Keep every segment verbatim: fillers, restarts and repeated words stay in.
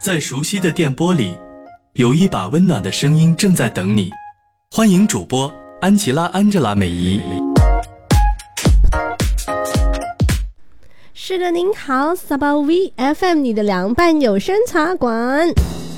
在熟悉的电波里，有一把温暖的声音正在等你。欢迎主播安琪拉 Angela 美仪。 是的，您好 Sabah V F M 你的凉拌有声茶馆。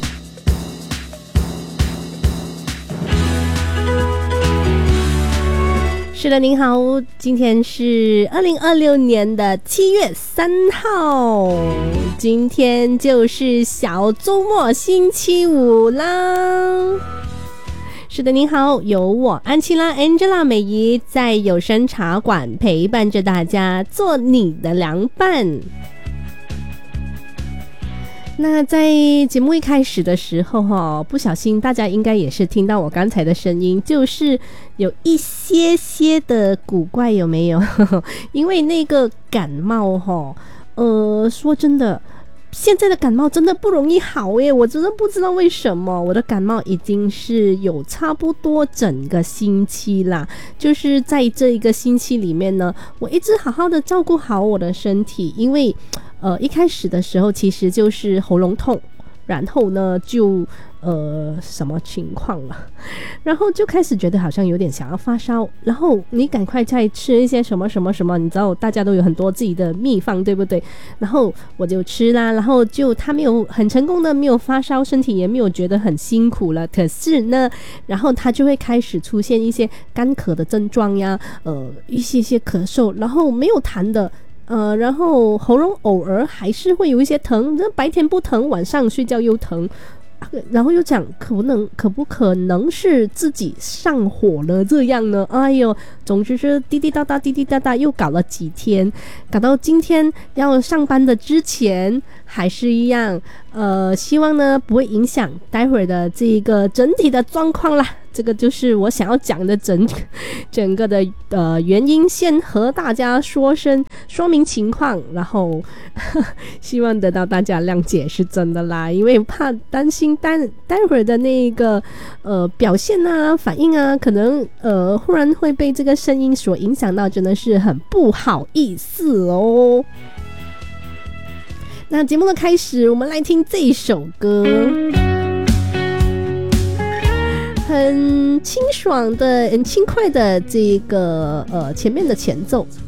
是的，您好，今天是二零二六年的七月三号，今天就是小周末星期五啦。是的，您好，有我安琪拉 Angela 美仪在有声茶馆陪伴着大家，做你的凉拌。那在节目一开始的时候哈，不小心大家应该也是听到我刚才的声音，就是有一些些的古怪，有没有？因为那个感冒哈，呃，说真的，现在的感冒真的不容易好耶，我真的不知道为什么我的感冒已经是有差不多整个星期啦，就是在这一个星期里面呢，我一直好好的照顾好我的身体，因为呃一开始的时候其实就是喉咙痛，然后呢就呃什么情况了，然后就开始觉得好像有点想要发烧，然后你赶快再吃一些什么什么什么，你知道大家都有很多自己的秘方对不对，然后我就吃啦，然后就他没有很成功的没有发烧，身体也没有觉得很辛苦了，可是呢然后他就会开始出现一些干咳的症状呀，呃一些些咳嗽，然后没有痰的呃，然后喉咙偶尔还是会有一些疼，那白天不疼，晚上睡觉又疼，然后又讲可能可不可能是自己上火了这样呢？哎呦，总之是滴滴答答滴滴答答又搞了几天，搞到今天要上班的之前还是一样，呃，希望呢不会影响待会儿的这个整体的状况啦。这个就是我想要讲的整整个的呃原因，先和大家说声说明情况，然后呵希望得到大家谅解，是真的啦，因为怕担心待待会儿的那个呃表现啊反应啊，可能呃忽然会被这个声音所影响到，真的是很不好意思哦。那节目的开始，我们来听这一首歌。很清爽的很轻快的这个呃前面的前奏，